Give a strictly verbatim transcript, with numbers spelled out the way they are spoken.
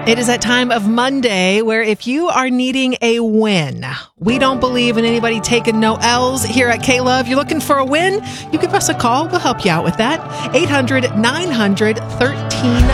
It is that time of Monday where if you are needing a win, we don't believe in anybody taking no L's here at K-Love. You're looking for a win? You give us a call. We'll help you out with that. eight hundred nine hundred thirteen